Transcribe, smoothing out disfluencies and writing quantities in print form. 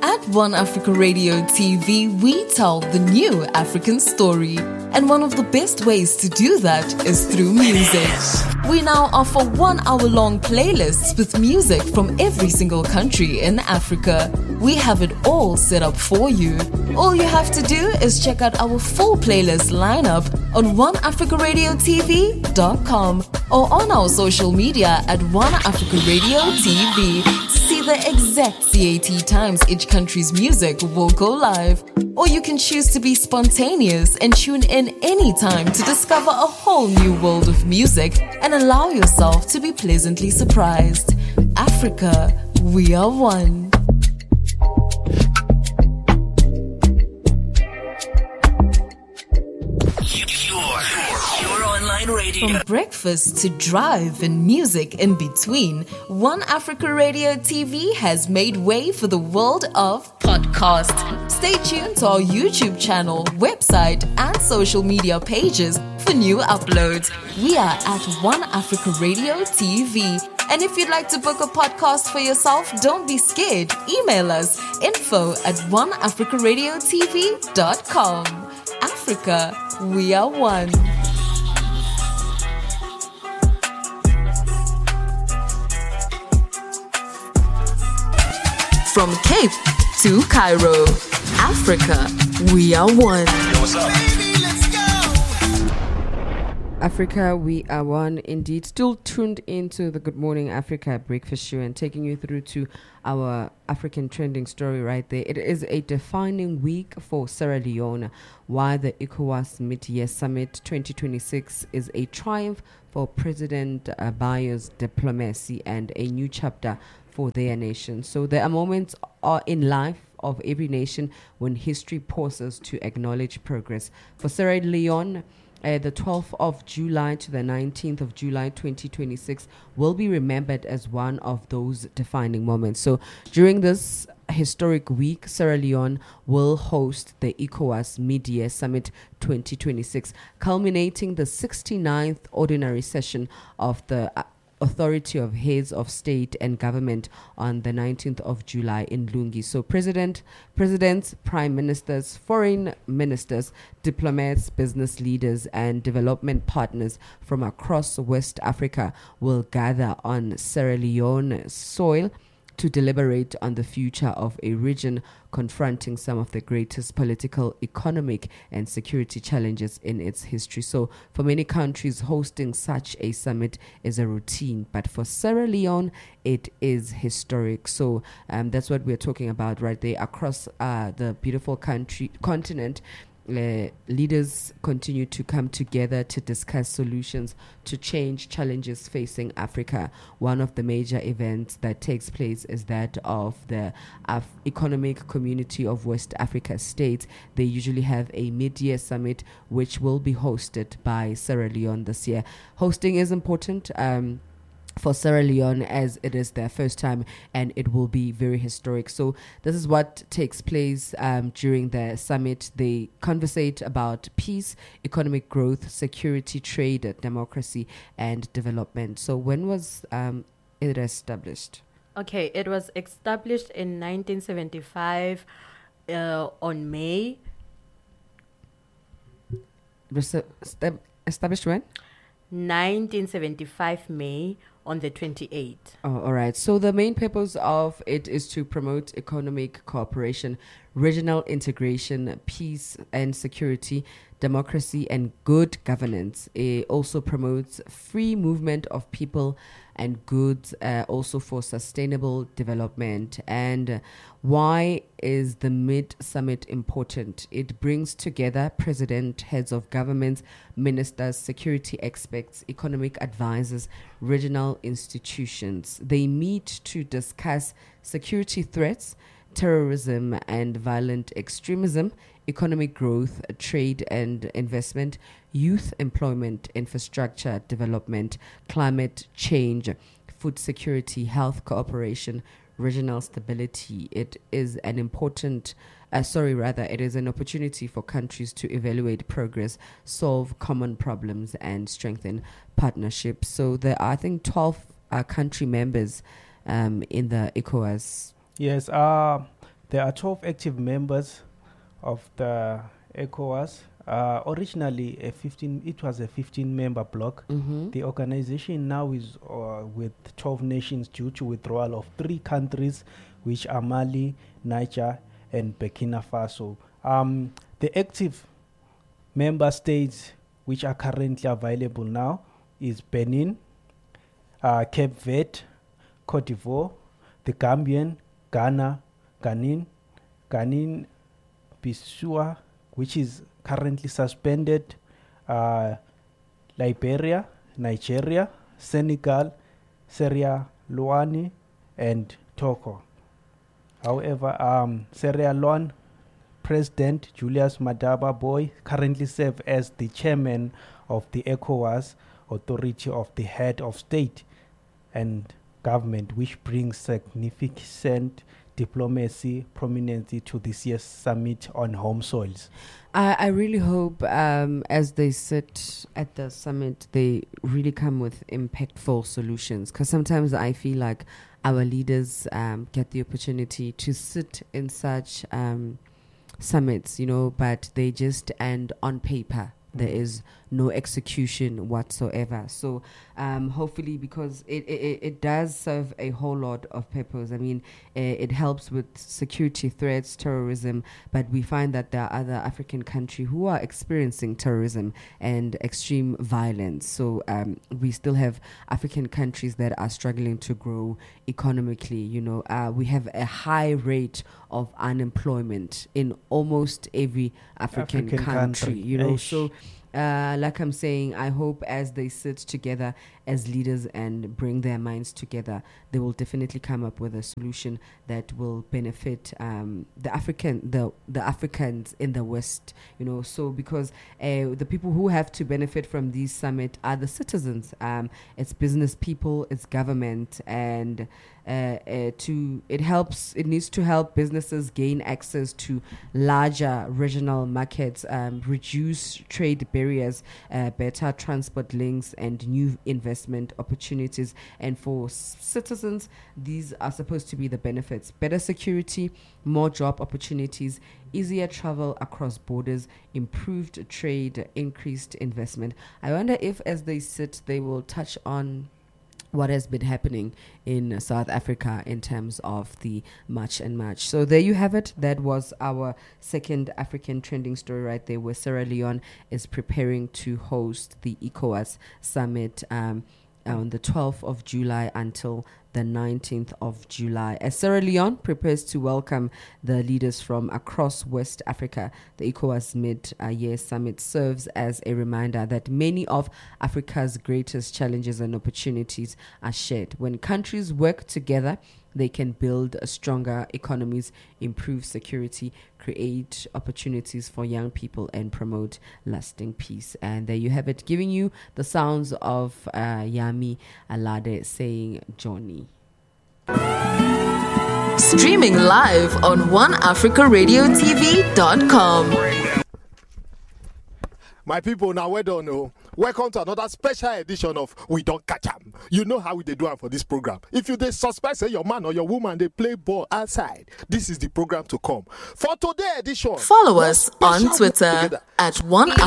At One Africa Radio TV, we tell the new African story. And one of the best ways to do that is through music. We now offer 1 hour-long playlists with music from every single country in Africa. We have it all set up for you. All you have to do is check out our full playlist lineup on oneafricaradiotv.com or on our social media at One Africa Radio TV to see the exact CAT times each country's music will go live. Or you can choose to be spontaneous and tune in anytime to discover a whole new world of music and allow yourself to be pleasantly surprised. Africa, we are one. Your online radio. From breakfast to drive and music in between, One Africa Radio TV has made way for the world of podcast. Stay tuned to our YouTube channel, website, and social media pages for new uploads. We are at One Africa Radio TV. And if you'd like to book a podcast for yourself, don't be scared. Email us info@oneafricaradiotv.com. Africa, we are one. From Cape to Cairo, Africa, we are one. Yo, what's up? Africa, we are one indeed. Still tuned into the Good Morning Africa breakfast show and taking you through to our African trending story right there. It is a defining week for Sierra Leone, while the ECOWAS Mid-Year Summit 2026 is a triumph for President Bayo's diplomacy and a new chapter for their nation. So there are moments in life of every nation when history pauses to acknowledge progress. For Sierra Leone, the 12th of July to the 19th of July 2026 will be remembered as one of those defining moments. So during this historic week, Sierra Leone will host the ECOWAS Mid-Year Summit 2026, culminating the 69th ordinary session of the Authority of Heads of State and Government on the 19th of July in Lungi. So presidents, prime ministers, foreign ministers, diplomats, business leaders, and development partners from across West Africa will gather on Sierra Leone soil to deliberate on the future of a region confronting some of the greatest political, economic, and security challenges in its history. So for many countries, hosting such a summit is a routine, but for Sierra Leone, it is historic. So that's what we're talking about right there. Across the beautiful continent, leaders continue to come together to discuss solutions to change challenges facing Africa. One of the major events that takes place is that of the Economic Community of West Africa States. They usually have a mid-year summit which will be hosted by Sierra Leone this year. Hosting is important for Sierra Leone as it is their first time, and it will be very historic. So this is what takes place during the summit. They conversate about peace, economic growth, security, trade, democracy, and development. So when was it established? Okay, it was established in 1975 on May. Established when? 1975 May on the 28th. Oh, all right. So the main purpose of it is to promote economic cooperation, regional integration, peace and security, democracy, and good governance. It also promotes free movement of people and goods, also for sustainable development. And why is the Mid-Summit important? It brings together president, heads of governments, ministers, security experts, economic advisors, regional institutions. They meet to discuss security threats, terrorism and violent extremism, economic growth, trade and investment, youth employment, infrastructure development, climate change, food security, health cooperation, regional stability. It is an important, it is an opportunity for countries to evaluate progress, solve common problems, and strengthen partnerships. So there are, I think, 12 country members in the ECOWAS. Yes, There are 12 active members of the ECOWAS. Originally, it was a 15-member bloc. The organization now is with 12 nations due to withdrawal of 3 countries, which are Mali, Niger, and Burkina Faso. The active member states which are currently available now is Benin, Cape Verde, Cote d'Ivoire, the Gambian, Ghana, Ghanaian Bissau, which is currently suspended, Liberia, Nigeria, Senegal, Sierra Leone, and Togo. However, Sierra Leone President Julius Madaba Boy currently serves as the chairman of the ECOWAS authority of the head of state and government, which brings significant diplomacy prominence to this year's summit on home soils. I really hope as they sit at the summit, they really come with impactful solutions, because sometimes I feel like our leaders get the opportunity to sit in such summits, but they just end on paper. There is no execution whatsoever. So hopefully, because it does serve a whole lot of purpose. I mean, it helps with security threats, terrorism, but we find that there are other African countries who are experiencing terrorism and extreme violence. So we still have African countries that are struggling to grow economically. We have a high rate of unemployment in almost every African country. So like I'm saying, I hope as they sit together as leaders and bring their minds together, they will definitely come up with a solution that will benefit the Africans in the West. So because the people who have to benefit from these summit are the citizens. It's business people, it's government, and it needs to help businesses gain access to larger regional markets, reduce trade barriers, better transport links, and new investment opportunities. And for citizens, these are supposed to be the benefits: better security, more job opportunities, easier travel across borders, improved trade, increased investment. I wonder if as they sit, they will touch on what has been happening in South Africa in terms of the March and March. So there you have it. That was our second African trending story right there, where Sierra Leone is preparing to host the ECOWAS summit on the 12th of July until the 19th of July. As Sierra Leone prepares to welcome the leaders from across West Africa, the ECOWAS mid-year summit serves as a reminder that many of Africa's greatest challenges and opportunities are shared. When countries work together, they can build stronger economies, improve security, create opportunities for young people, and promote lasting peace. And there you have it, giving you the sounds of Yami Alade saying Johnny. Streaming live on oneafricaradiotv.com. My people, now well done. Oh. Welcome to another special edition of We Don't Catch 'em. You know how we do it for this program. If you suspect say your man or your woman they play ball outside, this is the program to come. For today's edition, follow us on Twitter at One